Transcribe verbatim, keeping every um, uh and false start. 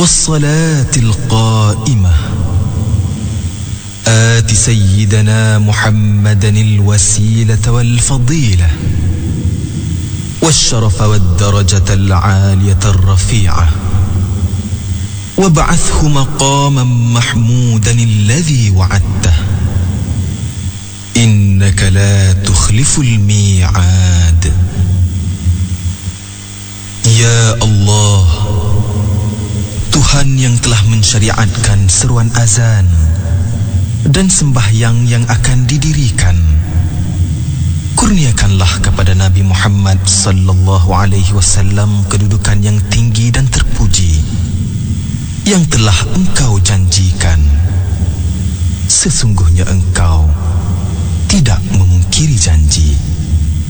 والصلاة القائمة آت سيدنا محمدا الوسيلة والفضيلة والشرف والدرجة العالية الرفيعة وابعثه مقاما محمودا الذي وعدته إنك لا تخلف الميعاد. Ya Allah, Tuhan yang telah mensyariatkan seruan azan dan sembahyang yang akan didirikan, kurniakanlah kepada Nabi Muhammad sallallahu alaihi wasallam kedudukan yang tinggi dan terpuji yang telah Engkau janjikan. Sesungguhnya Engkau tidak memungkiri janji.